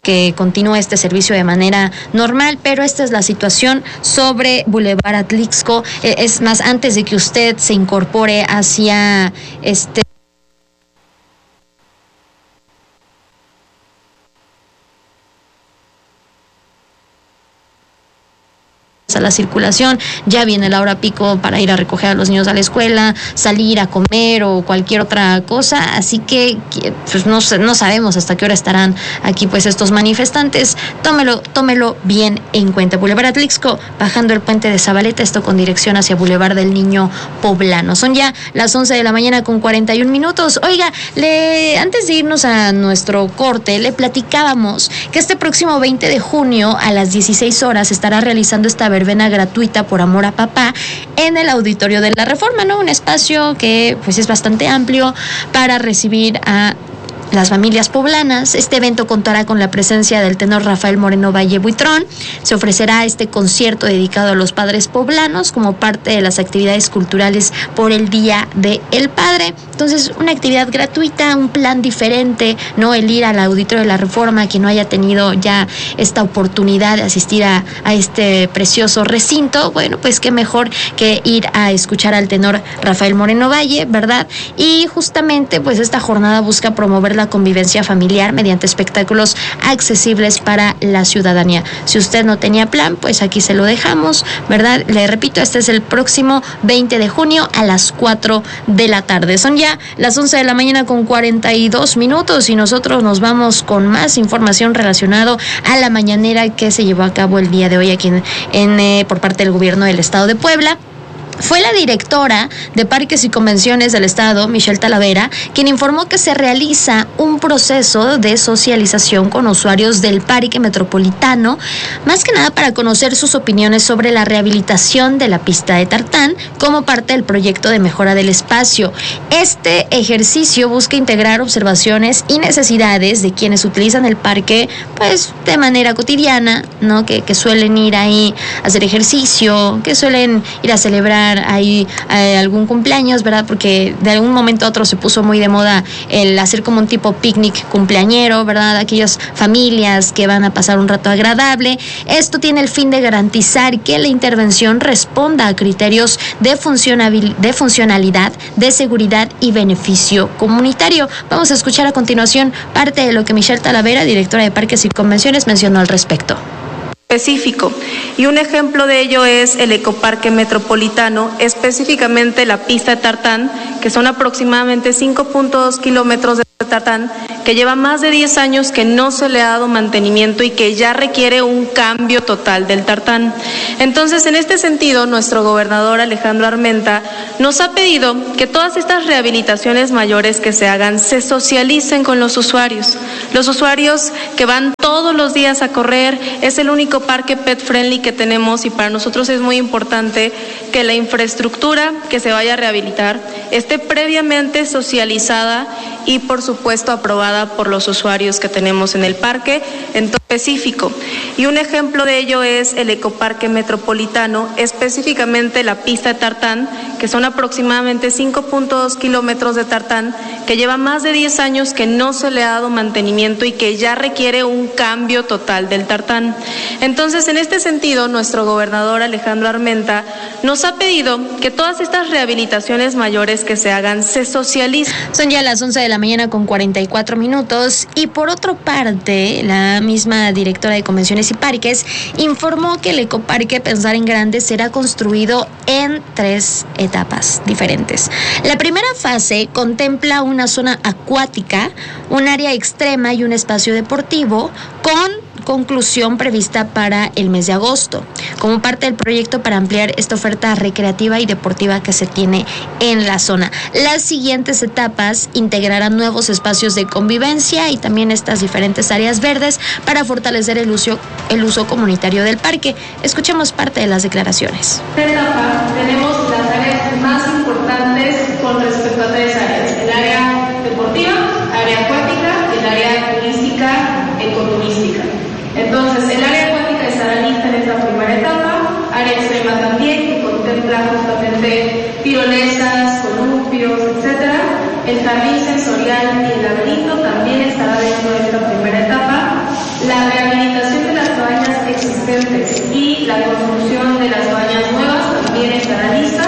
que continúe este servicio de manera normal, pero esta es la situación sobre Boulevard Atlixco. Es más, antes de que usted se incorpore hacia a la circulación, ya viene la hora pico para ir a recoger a los niños a la escuela, salir a comer o cualquier otra cosa, así que pues no sabemos hasta qué hora estarán aquí pues estos manifestantes. Tómelo bien en cuenta. Boulevard Atlixco, bajando el puente de Zabaleta, esto con dirección hacia Boulevard del Niño Poblano. Son ya las 11 de la mañana con 41 minutos. Oiga, antes de irnos a nuestro corte, le platicábamos que este próximo 20 de junio a las 16 horas estará realizando esta verbena gratuita por amor a papá en el Auditorio de la Reforma, ¿no? Un espacio que pues es bastante amplio para recibir a las familias poblanas. Este evento contará con la presencia del tenor Rafael Moreno Valle Buitrón. Se ofrecerá este concierto dedicado a los padres poblanos como parte de las actividades culturales por el Día del Padre. Entonces, una actividad gratuita, un plan diferente, ¿no? El ir al Auditorio de la Reforma, quien no haya tenido ya esta oportunidad de asistir a este precioso recinto, bueno, pues qué mejor que ir a escuchar al tenor Rafael Moreno Valle, ¿verdad? Y justamente, pues esta jornada busca promover la convivencia familiar mediante espectáculos accesibles para la ciudadanía. Si usted no tenía plan, pues aquí se lo dejamos, ¿verdad? Le repito, este es el próximo 20 de junio a las 4 de la tarde. Son ya las 11 de la mañana con 42 minutos y nosotros nos vamos con más información relacionado a la mañanera que se llevó a cabo el día de hoy aquí por parte del gobierno del estado de Puebla. Fue la directora de Parques y Convenciones del Estado, Michelle Talavera, quien informó que se realiza un proceso de socialización con usuarios del Parque Metropolitano, más que nada para conocer sus opiniones sobre la rehabilitación de la pista de tartán como parte del proyecto de mejora del espacio. Este ejercicio busca integrar observaciones y necesidades de quienes utilizan el parque pues de manera cotidiana, ¿no? Que suelen ir ahí a hacer ejercicio, que suelen ir a celebrar ahí algún cumpleaños, ¿verdad? Porque de algún momento a otro se puso muy de moda el hacer como un tipo picnic cumpleañero, ¿verdad? Aquellas familias que van a pasar un rato agradable. Esto tiene el fin de garantizar que la intervención responda a criterios de funcionalidad, de seguridad y beneficio comunitario. Vamos a escuchar a continuación parte de lo que Michelle Talavera, directora de Parques y Convenciones, mencionó al respecto. Específico. Y un ejemplo de ello es el Ecoparque Metropolitano, específicamente la pista de tartán, que son aproximadamente 5.2 kilómetros de tartán, que lleva más de 10 años que no se le ha dado mantenimiento y que ya requiere un cambio total del tartán. Entonces, en este sentido, nuestro gobernador Alejandro Armenta nos ha pedido que todas estas rehabilitaciones mayores que se hagan se socialicen con los usuarios. Los usuarios que van todos los días a correr, es el único parque pet friendly que tenemos y para nosotros es muy importante que la infraestructura que se vaya a rehabilitar esté previamente socializada y por supuesto aprobada por los usuarios que tenemos en el parque en todo específico. Y un ejemplo de ello es el Ecoparque Metropolitano, específicamente la pista de tartán, que son aproximadamente 5.2 kilómetros de tartán, que lleva más de 10 años que no se le ha dado mantenimiento y que ya requiere un cambio total del tartán. Entonces, en este sentido, nuestro gobernador Alejandro Armenta nos ha pedido que todas estas rehabilitaciones mayores que se hagan se socialicen. Son ya las 11 de la mañana con 44 minutos y por otra parte, la misma directora de Convenciones y Parques informó que el Ecoparque Pensar en Grande será construido en 3 etapas diferentes. La primera fase contempla una zona acuática, un área extrema y un espacio deportivo con conclusión prevista para el mes de agosto, como parte del proyecto para ampliar esta oferta recreativa y deportiva que se tiene en la zona. Las siguientes etapas integrarán nuevos espacios de convivencia y también estas diferentes áreas verdes para fortalecer el uso comunitario del parque. Escuchemos parte de las declaraciones. En esta etapa tenemos las áreas más importantes con respecto a 3 áreas: el área deportiva, área acuática y el área turística, ecoturística. Entonces, el área acuática estará lista en esta primera etapa, área extrema también, que contempla justamente tirolesas, columpios, etc. El jardín sensorial y el laberinto también estará dentro de esta primera etapa. La de las bañas nuevas también estará lista.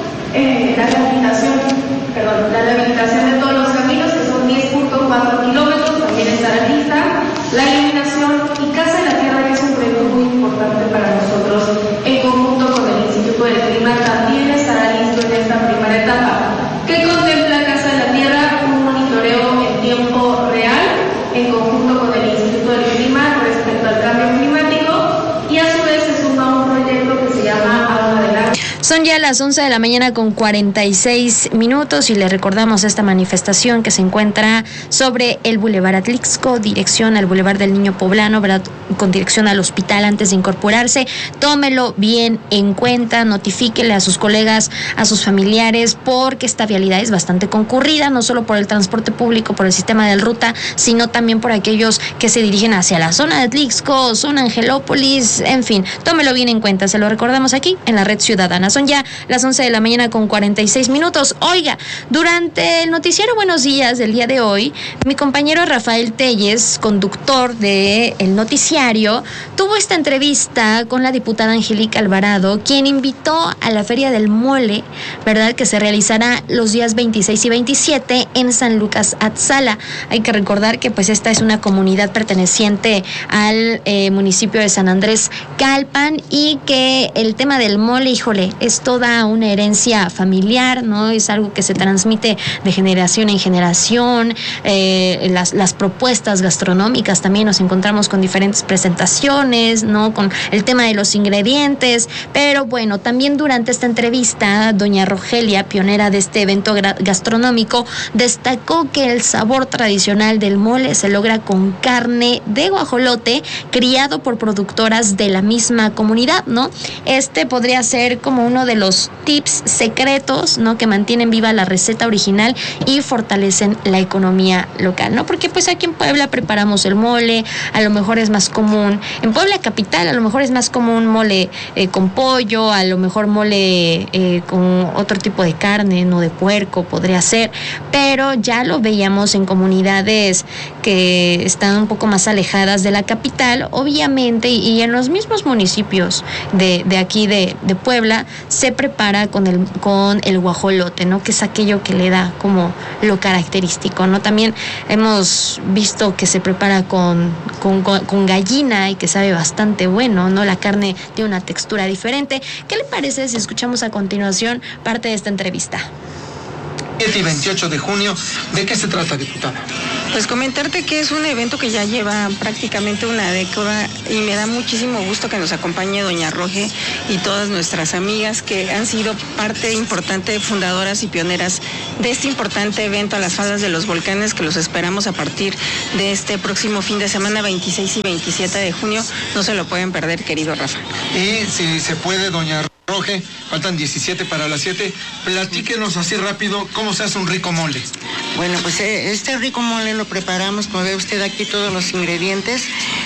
La rehabilitación de todos los caminos, que son 10.4 kilómetros, también estará lista. La iluminación y Casa de la Tierra, que es un proyecto muy importante para nosotros, en conjunto con el Instituto del Clima, también estará listo en esta primera etapa. ¿Qué contempla Casa de la Tierra? Un monitoreo en tiempo real, en conjunto con el Instituto del Clima respecto al cambio climático, y a su vez se suma un proyecto que se llama Agua del Agua. Son ya las 11 de la mañana con 46 minutos y le recordamos esta manifestación que se encuentra sobre el Boulevard Atlixco, dirección al Boulevard del Niño Poblano, ¿verdad? Con dirección al hospital antes de incorporarse. Tómelo bien en cuenta, notifíquele a sus colegas, a sus familiares, porque esta vialidad es bastante concurrida, no solo por el transporte público, por el sistema de ruta, sino también por aquellos que se dirigen hacia la zona de Atlixco, zona Angelópolis, en fin, tómelo bien en cuenta, se lo recordamos aquí en la Red Ciudadana. Son ya las 11 de la mañana con 46 minutos. Oiga, durante el noticiero Buenos Días del día de hoy, mi compañero Rafael Telles, conductor del noticiario, tuvo esta entrevista con la diputada Angélica Alvarado, quien invitó a la Feria del Mole, ¿verdad?, que se realizará los días 26 y 27 en San Lucas Atzala. Hay que recordar que pues esta es una comunidad perteneciente al municipio de San Andrés Calpan, y que el tema del mole, híjole, es toda una herencia familiar, ¿no? Es algo que se transmite de generación en generación. Las propuestas gastronómicas también nos encontramos con diferentes presentaciones, ¿no? Con el tema de los ingredientes. Pero bueno, también durante esta entrevista, doña Rogelia, pionera de este evento gastronómico, destacó que el sabor tradicional del mole se logra con carne de guajolote criado por productoras de la misma comunidad, ¿no? Este podría ser como uno de los tips secretos, ¿no?, que mantienen viva la receta original y fortalecen la economía local, ¿no? Porque pues aquí en Puebla preparamos el mole, a lo mejor es más común, en Puebla capital a lo mejor es más común mole con pollo, a lo mejor mole con otro tipo de carne, no de puerco podría ser, pero ya lo veíamos en comunidades que están un poco más alejadas de la capital, obviamente, y en los mismos municipios de aquí de Puebla se prepara con el guajolote, ¿no?, que es aquello que le da como lo característico, ¿no? También hemos visto que se prepara con gallina y que sabe bastante bueno, ¿no? La carne tiene una textura diferente. ¿Qué le parece si escuchamos a continuación parte de esta entrevista? 7 y 28 de junio, ¿de qué se trata, diputada? Pues comentarte que es un evento que ya lleva prácticamente una década y me da muchísimo gusto que nos acompañe doña Roge y todas nuestras amigas que han sido parte importante, fundadoras y pioneras de este importante evento a las faldas de los volcanes, que los esperamos a partir de este próximo fin de semana, 26 y 27 de junio. No se lo pueden perder, querido Rafa. Y si se puede, doña Roge, faltan 17 para las 7, platíquenos así rápido cómo se hace un rico mole. Bueno, pues este rico mole lo preparamos, como ve usted aquí todos los ingredientes,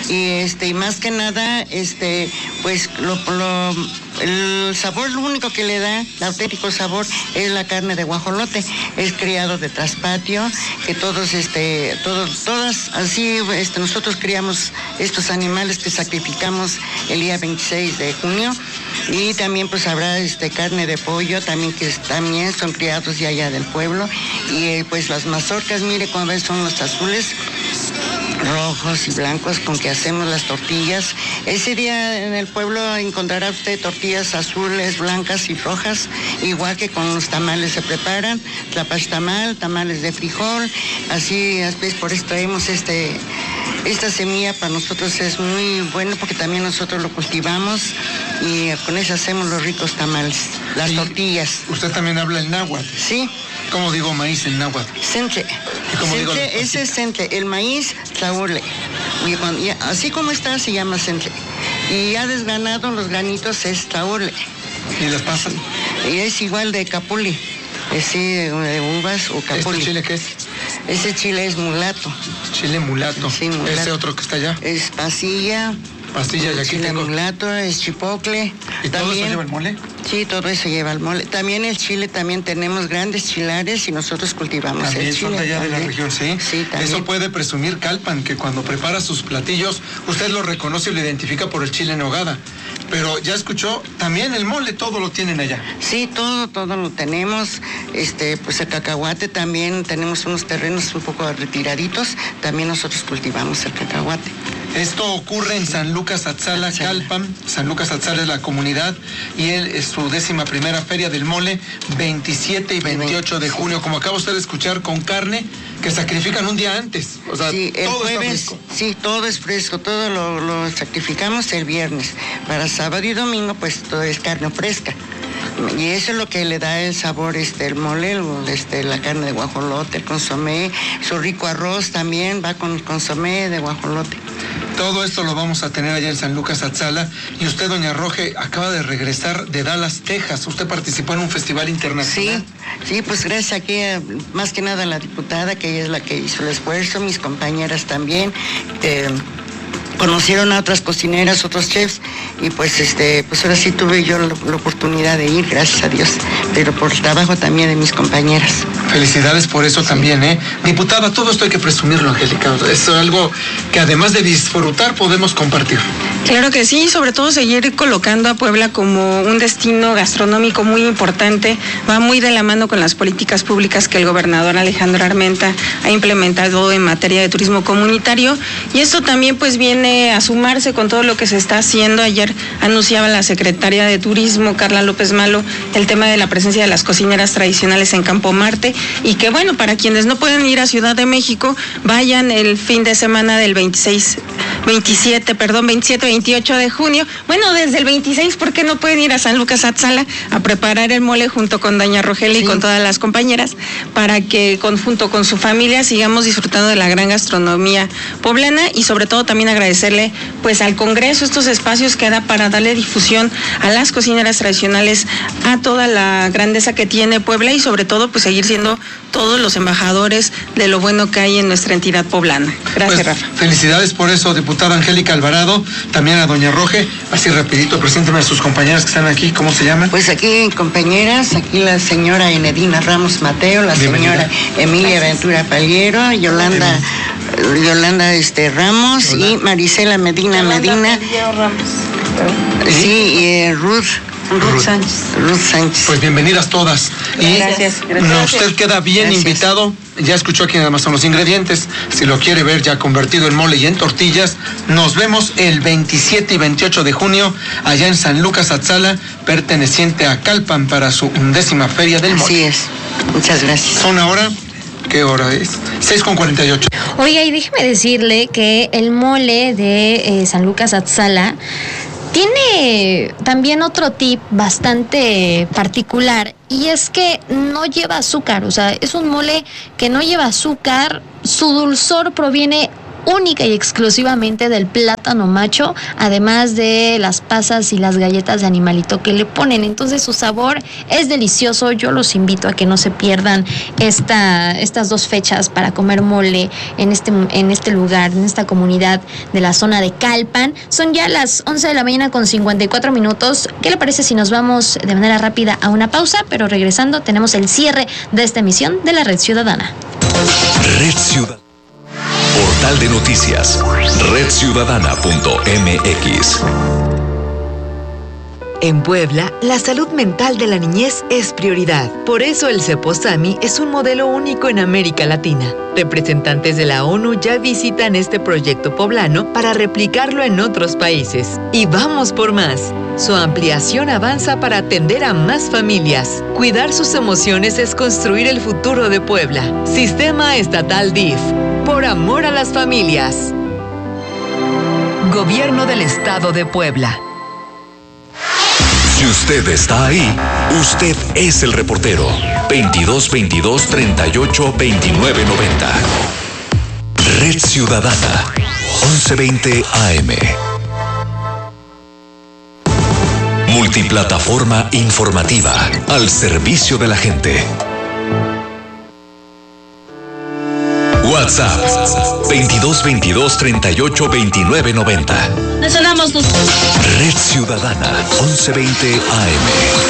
y más que nada, pues el sabor, lo único que le da, el auténtico sabor, es la carne de guajolote. Es criado de traspatio, que todas así, nosotros criamos estos animales que sacrificamos el día 26 de junio, y también pues habrá carne de pollo, también que también son criados de allá del pueblo, y pues las mazorcas, mire como ven, son los azules, rojos y blancos con que hacemos las tortillas. Ese día en el pueblo encontrará usted tortillas azules, blancas y rojas, igual que con los tamales se preparan, tlapaxtamal, tamales de frijol, así pues por eso traemos esta semilla. Para nosotros es muy bueno porque también nosotros lo cultivamos y con eso hacemos los ricos tamales, las tortillas. ¿Usted también habla el náhuatl? Sí. ¿Cómo digo maíz en náhuatl? Centle. ¿Y cómo digo? Ese es centle. El maíz, tlaule. Así como está, se llama centle. Y ya desgranado, los granitos es tlaule. ¿Y las pasas? Y es igual de capuli. Es de uvas o capuli. ¿Este chile qué es? Ese chile es mulato. Chile mulato. Sí, mulato. ¿Ese otro que está allá? Es pasilla. Pastilla, y aquí chile tengo. mulato, es chipocle. ¿Y todo eso lleva el mole? Sí, todo eso lleva el mole. También el chile, también tenemos grandes chilares y nosotros cultivamos también el chile. Son de allá de la región, ¿sí? Sí, también. Eso puede presumir Calpan, que cuando prepara sus platillos, usted lo reconoce y lo identifica por el chile en nogada. Pero ya escuchó, también el mole, todo lo tienen allá. Sí, todo lo tenemos. Pues el cacahuate también, tenemos unos terrenos un poco retiraditos, también nosotros cultivamos el cacahuate. Esto ocurre en San Lucas Atzala, Calpan. San Lucas Atzala es la comunidad y es su 11ª Feria del Mole, 27 y 28 de junio. Como acaba usted de escuchar, con carne que sacrifican un día antes. O sea, sí, el todo jueves, está fresco. Sí, todo es fresco, todo lo sacrificamos el viernes. Para sábado y domingo, pues todo es carne fresca. Y eso es lo que le da el sabor, el mole, la carne de guajolote, el consomé, su rico arroz también va con consomé de guajolote. Todo esto lo vamos a tener allá en San Lucas Atzala. Y usted, doña Roge, acaba de regresar de Dallas, Texas. Usted participó en un festival internacional. Sí, pues gracias aquí, más que nada a la diputada, que ella es la que hizo el esfuerzo, mis compañeras también. Conocieron a otras cocineras, otros chefs, y pues ahora sí tuve yo la oportunidad de ir, gracias a Dios, pero por el trabajo también de mis compañeras. Felicidades por eso también, ¿eh? Diputada, todo esto hay que presumirlo, Angélica. Es algo que además de disfrutar podemos compartir. Claro que sí, sobre todo seguir colocando a Puebla como un destino gastronómico muy importante. Va muy de la mano con las políticas públicas que el gobernador Alejandro Armenta ha implementado en materia de turismo comunitario. Y esto también pues viene a sumarse con todo lo que se está haciendo. Ayer anunciaba la secretaria de Turismo, Carla López Malo, el tema de la presencia de las cocineras tradicionales en Campo Marte. Y que bueno, para quienes no pueden ir a Ciudad de México, vayan el fin de semana del 27, 28 de junio. Bueno, desde el 26, ¿por qué no pueden ir a San Lucas Atzala a preparar el mole junto con doña Rogelia y con todas las compañeras, para que junto con su familia sigamos disfrutando de la gran gastronomía poblana? Y sobre todo también agradecerle pues al Congreso estos espacios que da para darle difusión a las cocineras tradicionales, a toda la grandeza que tiene Puebla, y sobre todo pues seguir siendo todos los embajadores de lo bueno que hay en nuestra entidad poblana. Gracias, pues, Rafa. Felicidades por eso, diputada Angélica Alvarado, también a doña Roge. Así rapidito, presénteme a sus compañeras que están aquí, ¿cómo se llaman? Pues aquí compañeras, aquí la señora Enedina Ramos Mateo, la señora Emilia Ventura Paliero, Yolanda Ramos, Yolanda. Y Marisela Medina. Ramos. Sí, y Ruth Sánchez. Pues bienvenidas todas. Gracias. Usted queda bien invitado. Ya escuchó aquí nada más son los ingredientes. Si lo quiere ver ya convertido en mole y en tortillas, nos vemos el 27 y 28 de junio allá en San Lucas Atzala, perteneciente a Calpan, para su 11ª Feria del Mole. Así es. Muchas gracias. ¿Son ahora? ¿Qué hora es? 6:48. Oiga, y déjeme decirle que el mole de San Lucas Atzala tiene también otro tip bastante particular, y es que no lleva azúcar. O sea, es un mole que no lleva azúcar. Su dulzor proviene única y exclusivamente del plátano macho, además de las pasas y las galletas de animalito que le ponen. Entonces su sabor es delicioso. Yo los invito a que no se pierdan estas 2 fechas para comer mole en este lugar, en esta comunidad de la zona de Calpan. Son ya las 11 de la mañana con 54 minutos. ¿Qué le parece si nos vamos de manera rápida a una pausa? Pero regresando tenemos el cierre de esta emisión de la Red Ciudadana. Red Ciudadana. Portal de noticias, redciudadana.mx. En Puebla, la salud mental de la niñez es prioridad. Por eso el Ceposami es un modelo único en América Latina. Representantes de la ONU ya visitan este proyecto poblano para replicarlo en otros países. Y vamos por más. Su ampliación avanza para atender a más familias. Cuidar sus emociones es construir el futuro de Puebla. Sistema Estatal DIF. Por amor a las familias. Gobierno del Estado de Puebla. Si usted está ahí, usted es el reportero. 2222 38 29 90. Red Ciudadana. 1120 AM. Multiplataforma informativa al servicio de la gente. WhatsApp 2222 38 29 90. Mencionamos nosotros. Red Ciudadana 1120 AM.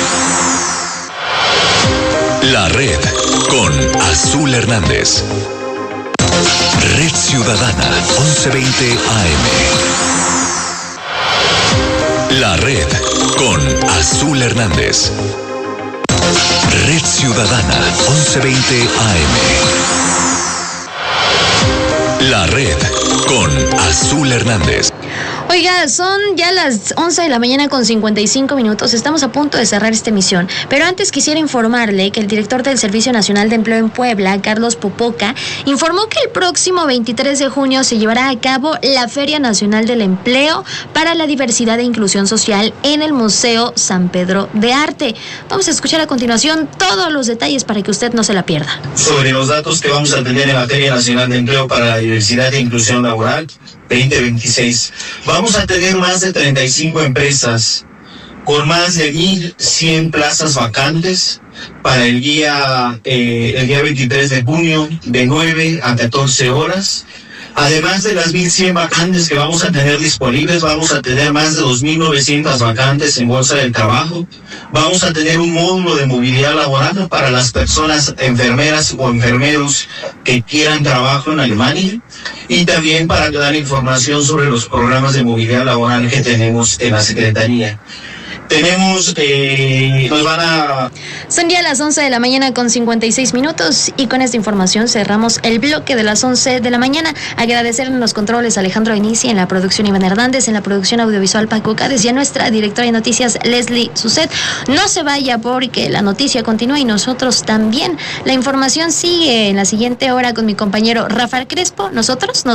La Red con Azul Hernández. Red Ciudadana 1120 AM. La Red Azul Hernández. Red Ciudadana, 1120 AM. La Red con Azul Hernández. Oiga, son ya las 11 de la mañana con 55 minutos. Estamos a punto de cerrar esta emisión. Pero antes quisiera informarle que el director del Servicio Nacional de Empleo en Puebla, Carlos Popoca, informó que el próximo 23 de junio se llevará a cabo la Feria Nacional del Empleo para la Diversidad e Inclusión Social en el Museo San Pedro de Arte. Vamos a escuchar a continuación todos los detalles para que usted no se la pierda. Sobre los datos que vamos a tener en la Feria Nacional de Empleo para la Diversidad e Inclusión Laboral 2026. Vamos a tener más de 35 empresas con más de 1,100 plazas vacantes para el día 23 de junio de 9 a 14 horas. Además de las 1,100 vacantes que vamos a tener disponibles, vamos a tener más de 2,900 vacantes en Bolsa del Trabajo. Vamos a tener un módulo de movilidad laboral para las personas enfermeras o enfermeros que quieran trabajo en Alemania. Y también para dar información sobre los programas de movilidad laboral que tenemos en la Secretaría. Son ya las 11 de la mañana con 56 minutos y con esta información cerramos el bloque de las 11 de la mañana. Agradecer en los controles a Alejandro Inicia, en la producción Iván Hernández, en la producción audiovisual Paco Cádiz y a nuestra directora de noticias Leslie Suset. No se vaya porque la noticia continúa y nosotros también. La información sigue en la siguiente hora con mi compañero Rafael Crespo. Nosotros nos